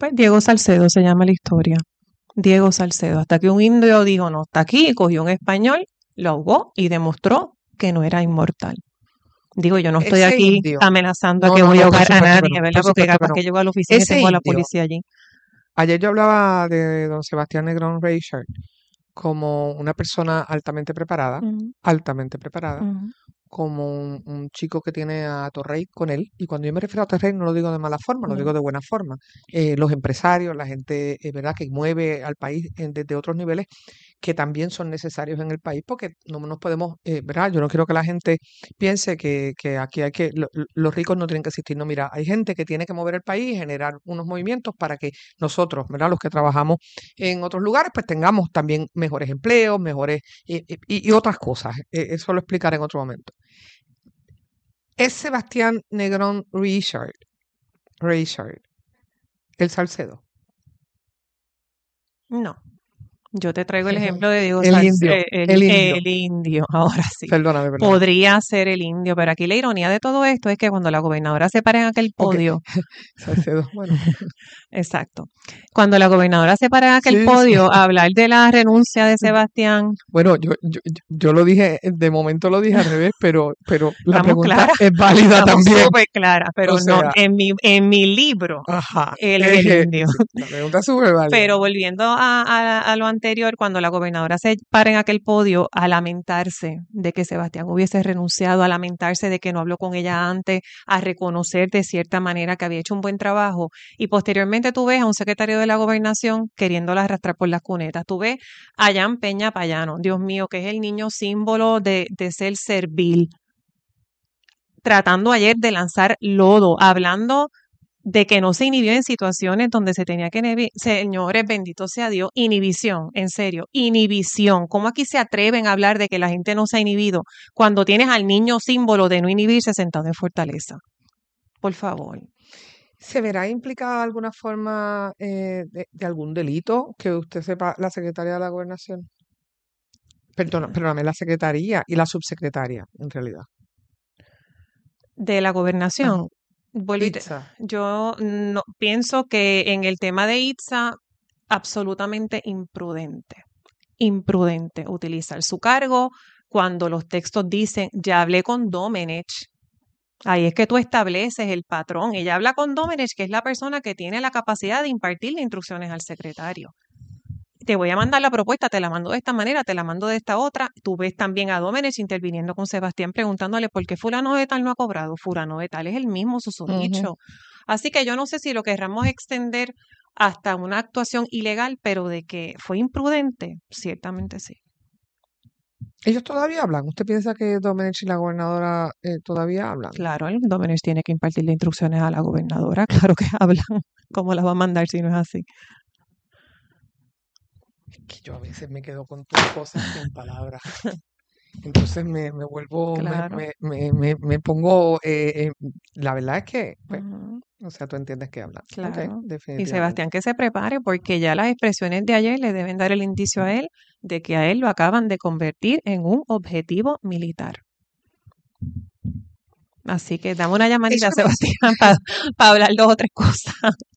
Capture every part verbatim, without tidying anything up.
Pues Diego Salcedo se llama la historia. Diego Salcedo. Hasta que un indio dijo, no, está aquí, cogió un español, lo ahogó y demostró que no era inmortal. Digo, yo no estoy Ese aquí indio. amenazando a No, que no, voy a no, por ahogar a supuesto que nadie, no, ¿verdad? por Porque supuesto que capaz no. que llego a la oficina y Ese tengo a la indio, policía allí. ayer yo hablaba de don Sebastián Negrón Reichert como una persona altamente preparada, Ujú, altamente preparada, ujú. como un, un chico que tiene a Torrey con él. Y cuando yo me refiero a Torrey no lo digo de mala forma, lo No. digo de buena forma. Eh, los empresarios, la gente, eh, ¿verdad?, que mueve al país en- desde otros niveles, que también son necesarios en el país, porque no nos podemos, eh, ¿verdad? Yo no quiero que la gente piense que, que aquí hay que, lo- lo- los ricos no tienen que existir. No, mira, hay gente que tiene que mover el país y generar unos movimientos para que nosotros, ¿verdad?, los que trabajamos en otros lugares, pues tengamos también mejores empleos, mejores y, y- y otras cosas. Eh, eso lo explicaré en otro momento. Es Sebastián Negrón Richard, Richard, el Salcedo. No. Yo te traigo el ejemplo de Diego El Salcedo, indio, el, el indio. el indio, ahora sí. Perdóname, perdóname. Podría ser el indio, pero aquí la ironía de todo esto es que cuando la gobernadora se para en aquel Ok, podio, Salcedo, bueno. exacto, cuando la gobernadora se para en aquel Sí, sí. podio a hablar de la renuncia de Sebastián, Bueno, yo, yo, yo- yo lo dije, de momento lo dije al revés, pero, pero la estamos pregunta claras, es válida estamos también. súper claras, pero O no, sea, en mi, en mi libro, ajá, él es el eh, indio. sí, la pregunta es súper válida. Pero volviendo a, a- a lo anterior, cuando la gobernadora se para en aquel podio a lamentarse de que Sebastián hubiese renunciado, a lamentarse de que no habló con ella antes, a reconocer de cierta manera que había hecho un buen trabajo, y posteriormente tú ves a un secretario de la gobernación queriéndola arrastrar por las cunetas. Tú ves a Jan Peña Payano, Dios mío, que es el niño símbolo de, de ser servil, tratando ayer de lanzar lodo, hablando de que no se inhibió en situaciones donde se tenía que inhibir. Señores, bendito sea Dios, inhibición, en serio, inhibición. ¿Cómo aquí se atreven a hablar de que la gente no se ha inhibido cuando tienes al niño símbolo de no inhibirse sentado en Fortaleza? Por favor. ¿Se verá implicada de alguna forma eh, de, de algún delito que usted sepa la secretaria de la gobernación? Perdona, perdóname, la secretaría y la subsecretaria, en realidad. De la Ajá. gobernación, vuelvo y te- Itza. yo no pienso que en el tema de Itza, absolutamente imprudente, imprudente utilizar su cargo cuando los textos dicen, ya hablé con Domenech. Ahí es que tú estableces el patrón. Ella habla con Domenech, que es la persona que tiene la capacidad de impartirle instrucciones al secretario. Te voy a mandar la propuesta, te la mando de esta manera, te la mando de esta otra. Tú ves también a Domenech interviniendo con Sebastián, preguntándole por qué fulano de tal no ha cobrado. Fulano de tal es el mismo susodicho. Ujú. Así que yo no sé si lo querramos extender hasta una actuación ilegal, pero de que fue imprudente, ciertamente sí. Ellos todavía hablan. ¿Usted piensa que Domenech y la gobernadora eh, todavía hablan? Claro, el Domenech tiene que impartirle instrucciones a la gobernadora, claro que hablan. ¿Cómo las va a mandar si no es así? Es que yo a veces me quedo con tus cosas sin palabras. Entonces me, me vuelvo, me, Claro. me, me, me, me pongo, eh, eh, la verdad es que, pues, Ujú, o sea, tú entiendes que hablan. Ok, claro. Y definitivamente. Sebastián que se prepare porque ya las expresiones de ayer le deben dar el indicio a él de que a él lo acaban de convertir en un objetivo militar. Así que dame una llamadita, Eso no, Sebastián, para hablar dos o tres cosas.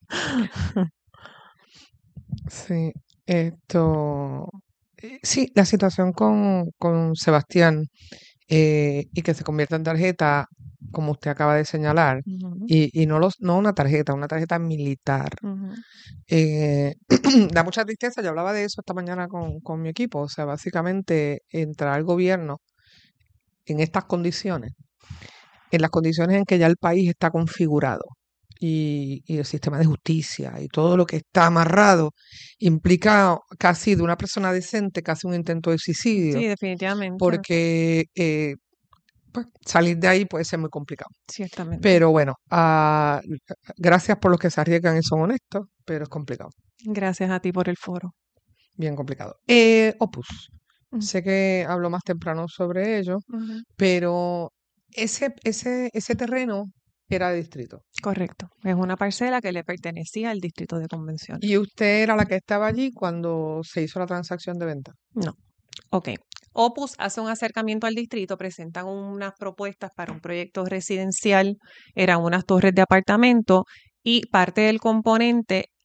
sí, esto, eh, sí, la situación con, con Sebastián eh, y que se convierta en tarjeta, como usted acaba de señalar, Ujú, y, y no, los, no una tarjeta, una tarjeta militar. ujú. Eh, da mucha tristeza, yo hablaba de eso esta mañana con, con mi equipo, o sea, básicamente entrar al gobierno en estas condiciones, en las condiciones en que ya el país está configurado y, y el sistema de justicia y todo lo que está amarrado, implica casi de una persona decente, casi un intento de suicidio, Sí, definitivamente, porque eh, pues, salir de ahí puede ser muy complicado. ciertamente. Pero bueno, ah, gracias por los que se arriesgan y son honestos, pero es complicado, Gracias a ti por el foro. bien complicado. Eh, Opus, Mm, sé que hablo más temprano sobre ello, ujú. pero ese, ese, ese terreno era de distrito. Correcto. Es una parcela que le pertenecía al distrito de convenciones. Y usted era la que estaba allí cuando se hizo la transacción de venta. No. Ok. Opus hace un acercamiento al distrito, presentan unas propuestas para un proyecto residencial, eran unas torres de apartamento y parte del componente